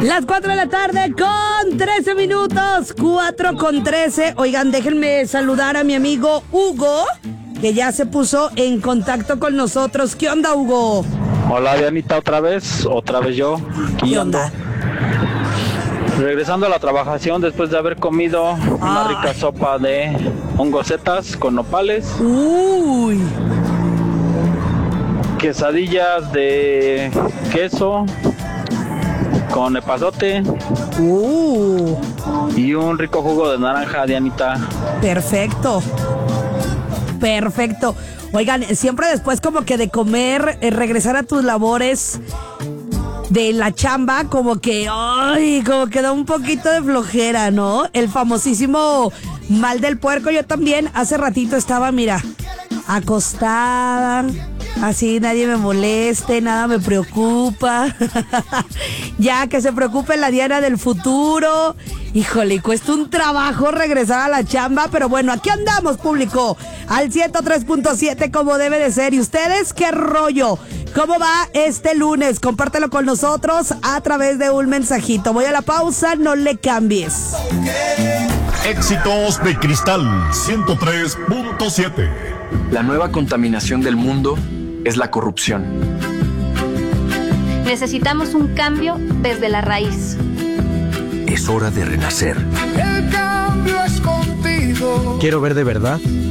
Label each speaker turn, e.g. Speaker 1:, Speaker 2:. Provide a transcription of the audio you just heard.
Speaker 1: Las 4 de la tarde con 13 minutos, 4 con 13. Oigan, déjenme saludar a mi amigo Hugo, que ya se puso en contacto con nosotros. ¿Qué onda, Hugo?
Speaker 2: Hola, Dianita, otra vez yo. Aquí
Speaker 1: ¿Qué
Speaker 2: ando.
Speaker 1: onda?
Speaker 2: Regresando a la trabajación después de haber comido una rica sopa de hongosetas con nopales,
Speaker 1: Uy,
Speaker 2: quesadillas de queso con epazote y un rico jugo de naranja, Dianita.
Speaker 1: perfecto. Perfecto. Oigan, siempre después como que de comer, regresar a tus labores de la chamba, como que da un poquito de flojera, ¿no? El famosísimo mal del puerco. Yo también hace ratito estaba, mira, acostada, así nadie me moleste, nada me preocupa. Ya que se preocupe la Diana del futuro. Híjole, cuesta un trabajo regresar a la chamba, pero bueno, aquí andamos, público, al 103.7 como debe de ser. ¿Y ustedes qué rollo? ¿Cómo va este lunes? Compártelo con nosotros a través de un mensajito. Voy a la pausa, no le cambies.
Speaker 3: Éxitos de Cristal 103.7.
Speaker 4: La nueva contaminación del mundo es la corrupción.
Speaker 5: Necesitamos un cambio desde la raíz.
Speaker 6: Es hora de renacer.
Speaker 7: El cambio es contigo.
Speaker 6: Quiero ver de verdad